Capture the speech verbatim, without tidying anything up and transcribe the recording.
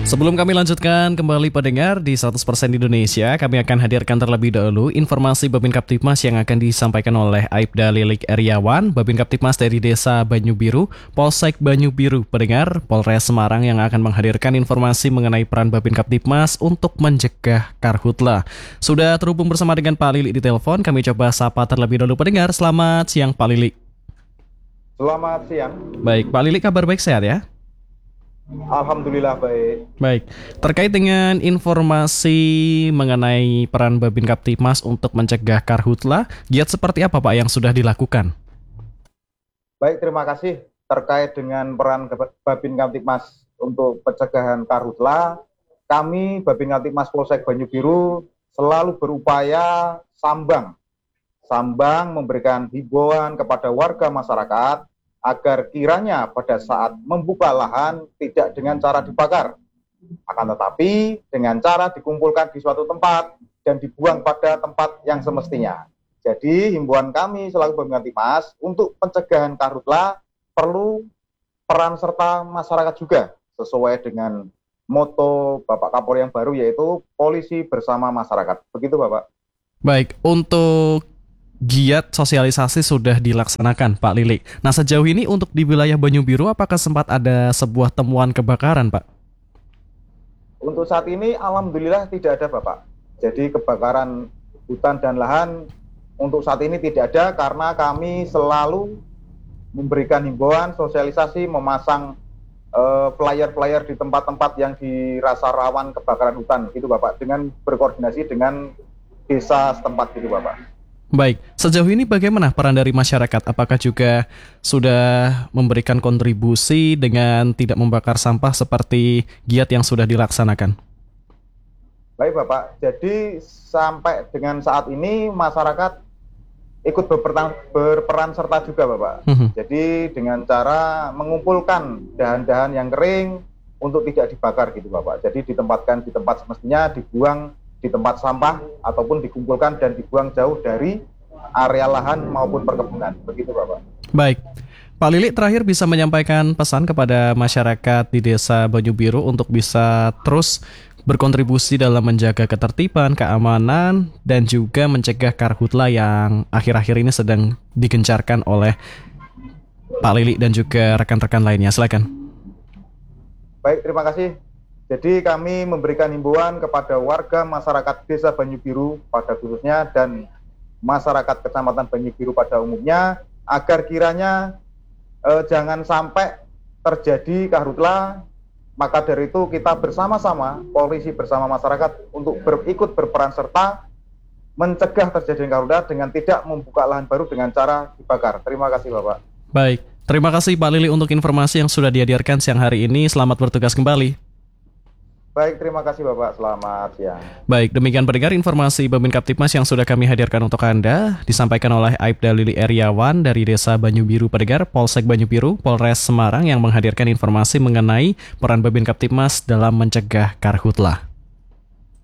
Sebelum kami lanjutkan kembali pendengar di seratus persen Indonesia, kami akan hadirkan terlebih dahulu informasi Babin Kaptipmas yang akan disampaikan oleh Aibda Lilik Eriawan, Babin Kaptipmas dari Desa Banyu Biru, Polsek Banyu Biru. Pendengar, Polres Semarang yang akan menghadirkan informasi mengenai peran Babin Kaptipmas untuk mencegah karhutla. Sudah terhubung bersama dengan Pak Lilik di telepon, kami coba sapa terlebih dahulu pendengar. Selamat siang Pak Lilik. Selamat siang. Baik, Pak Lilik, kabar baik, sehat ya? Alhamdulillah baik. Baik, terkait dengan informasi mengenai peran Babin Kaptipmas untuk mencegah karhutla, giat seperti apa Pak yang sudah dilakukan? Baik, terima kasih. Terkait dengan peran Babin Kaptipmas untuk pencegahan karhutla, kami Babin Kaptipmas Polsek Banyu Biru selalu berupaya sambang, sambang memberikan himbauan kepada warga masyarakat agar kiranya pada saat membuka lahan tidak dengan cara dibakar, akan tetapi dengan cara dikumpulkan di suatu tempat dan dibuang pada tempat yang semestinya. Jadi himbauan kami selaku Babin Kaptipmas untuk pencegahan karhutla perlu peran serta masyarakat juga, sesuai dengan moto Bapak Kapolri yang baru, yaitu polisi bersama masyarakat. Begitu Bapak. Baik, untuk giat sosialisasi sudah dilaksanakan Pak Lilik. Nah, sejauh ini untuk di wilayah Banyu Biru apakah sempat ada sebuah temuan kebakaran Pak? Untuk saat ini alhamdulillah tidak ada Bapak. Jadi kebakaran hutan dan lahan untuk saat ini tidak ada, karena kami selalu memberikan himbauan sosialisasi, memasang uh, flyer-flyer di tempat-tempat yang dirasa rawan kebakaran hutan gitu Bapak, dengan berkoordinasi dengan desa setempat gitu Bapak. Baik, sejauh ini bagaimana peran dari masyarakat? Apakah juga sudah memberikan kontribusi dengan tidak membakar sampah seperti giat yang sudah dilaksanakan? Baik Bapak, jadi sampai dengan saat ini masyarakat ikut berperan, berperan serta juga Bapak. Mm-hmm. Jadi dengan cara mengumpulkan dahan-dahan yang kering untuk tidak dibakar gitu Bapak. Jadi ditempatkan di tempat semestinya, dibuang di tempat sampah ataupun dikumpulkan dan dibuang jauh dari area lahan maupun perkebunan. Begitu Bapak. Baik, Pak Lilik terakhir bisa menyampaikan pesan kepada masyarakat di Desa Banyu Biru untuk bisa terus berkontribusi dalam menjaga ketertiban, keamanan, dan juga mencegah karhutla yang akhir-akhir ini sedang digencarkan oleh Pak Lilik dan juga rekan-rekan lainnya. Silakan. Baik, terima kasih. Jadi kami memberikan himbauan kepada warga masyarakat Desa Banyu Biru pada khususnya dan masyarakat Kecamatan Banyu Biru pada umumnya agar kiranya eh, jangan sampai terjadi karhutla. Maka dari itu kita bersama-sama, polisi bersama masyarakat, untuk berikut berperan serta mencegah terjadinya karhutla dengan tidak membuka lahan baru dengan cara dibakar. Terima kasih Bapak. Baik, terima kasih Pak Lilik untuk informasi yang sudah dihadirkan siang hari ini. Selamat bertugas kembali. Baik, terima kasih Bapak. Selamat siang. Baik, demikian pendengar informasi Babin Kaptipmas yang sudah kami hadirkan untuk Anda, disampaikan oleh Aibda Lilik Eriawan dari Desa Banyu Biru pendengar, Polsek Banyu Biru, Polres Semarang yang menghadirkan informasi mengenai peran Babin Kaptipmas dalam mencegah karhutla.